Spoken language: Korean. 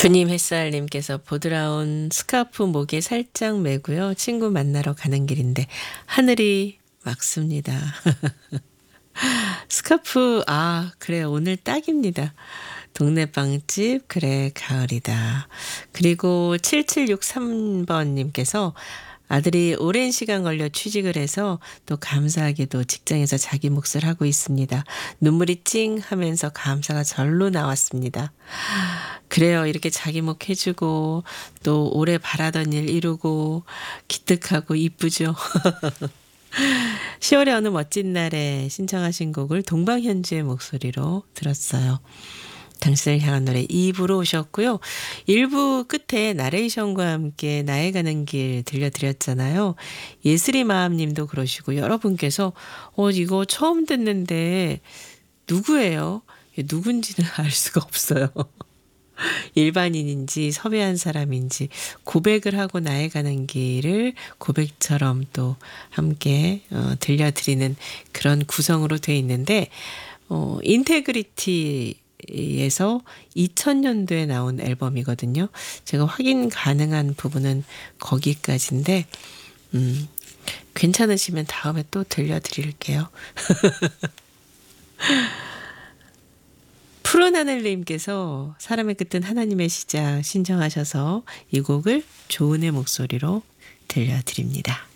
주님 햇살님께서 보드라운 스카프 목에 살짝 매고요. 친구 만나러 가는 길인데 하늘이 맑습니다. 스카프, 그래요. 오늘 딱입니다. 동네 빵집, 그래, 가을이다. 그리고 7763번님께서 아들이 오랜 시간 걸려 취직을 해서 또 감사하게도 직장에서 자기 몫을 하고 있습니다. 눈물이 찡 하면서 감사가 절로 나왔습니다. 그래요. 이렇게 자기 몫 해주고 또 오래 바라던 일 이루고 기특하고 이쁘죠. 10월의 어느 멋진 날에 신청하신 곡을 동방현주의 목소리로 들었어요. 당신을 향한 노래 2부로 오셨고요. 1부 끝에 나레이션과 함께 나의 가는 길 들려드렸잖아요. 예슬이 마음님도 그러시고 여러분께서 이거 처음 듣는데 누구예요? 누군지는 알 수가 없어요. 일반인인지 섭외한 사람인지 고백을 하고 나에 가는 길을 고백처럼 또 함께 들려드리는 그런 구성으로 되어 있는데 인테그리티에서 2000년도에 나온 앨범이거든요. 제가 확인 가능한 부분은 거기까지인데 괜찮으시면 다음에 또 들려드릴게요. 푸른 하늘님께서 사람의 끝은 하나님의 시작 신청하셔서 이 곡을 조은의 목소리로 들려드립니다.